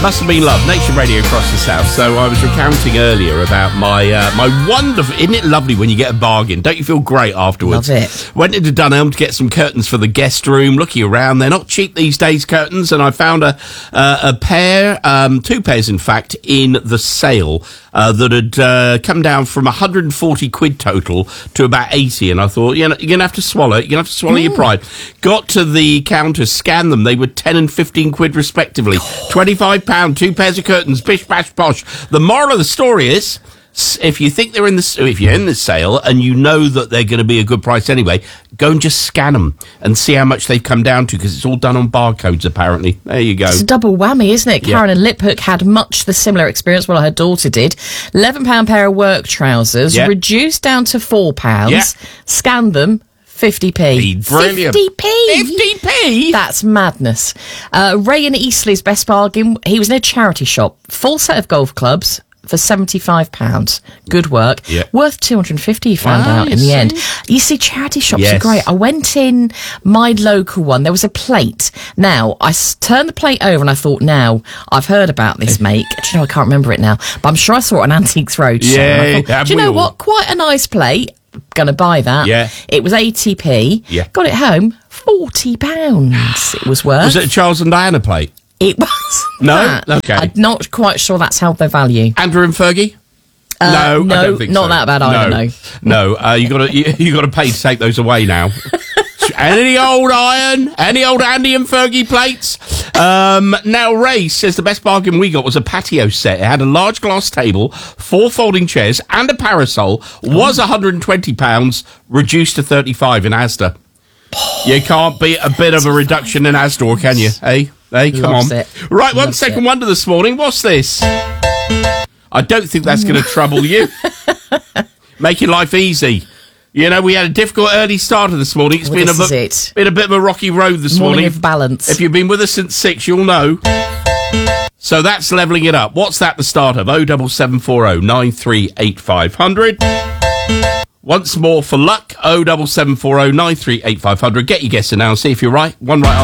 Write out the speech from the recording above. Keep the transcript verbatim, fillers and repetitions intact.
Must have been love. Nation Radio across the south. So I was recounting earlier about my uh, my wonderful... Isn't it lovely when you get a bargain? Don't you feel great afterwards? Love it. Went into Dunelm to get some curtains for the guest room. Looking around, they're not cheap these days, curtains. And I found a uh, a pair, um, two pairs in fact, in the sale uh, that had uh, come down from one hundred forty quid total to about eighty. And I thought, you know, you're going to have to swallow it. You're going to have to swallow mm. your pride. Got to the counter, scanned them. They were ten and fifteen quid respectively. twenty-five pounds, two pairs of curtains, bish, bash, posh. The moral of the story is, if you think they're in the, if you're in the sale and you know that they're going to be a good price anyway, go and just scan them and see how much they've come down to, because it's all done on barcodes apparently. There you go. It's a double whammy, isn't it? Yeah. Karen and Liphook had much the similar experience. Well, her daughter did. eleven pound pair of work trousers, yeah. reduced down to four pounds. Yeah. Scanned them. fifty p. Brilliant. fifty p. fifty p? That's madness. Uh, Ray in Eastleigh's best bargain. He was in a charity shop. Full set of golf clubs for seventy-five pounds. Good work. Yeah. Worth two hundred fifty, you found Wow, out you in the see? end. You see, charity shops Yes. are great. I went in my local one. There was a plate. Now, I s- turned the plate over and I thought, now, I've heard about this make. Do you know, I can't remember it now. But I'm sure I saw it on Antiques Roadshow. Yeah, And I thought, have do you we know all? what? Quite a nice plate. Gonna buy that. Yeah. It was eighty p. Yeah. Got it home, forty pounds it was worth. Was it a Charles and Diana plate? It was. No? that. Okay. I'm not quite sure that's how they value. Andrew and Fergie? Uh, no, no, I don't think not so. that bad either, no. No, uh, you got to you, you got to pay to take those away now. Any old iron, any old Andy and Fergie plates. Um, now, Ray says the best bargain we got was a patio set. It had a large glass table, four folding chairs, and a parasol. Was one hundred and twenty pounds, reduced to thirty-five in Asda. You can't beat a bit of a reduction in Asda, can you? Hey, hey, come Loves on. it. Right, one Loves second it. wonder this morning. What's this? I don't think that's going to trouble you. Making life easy. You know, we had a difficult early starter this morning. It's Well, been, a this bit, is it. been a bit of a rocky road this Morning morning. of balance. If you've been with us since six, you'll know. So that's levelling it up. What's that the start of? oh seven seven four oh nine three eight five hundred. Once more for luck, oh seven seven four oh nine three eight five hundred. Get your guess in now and see if you're right. One right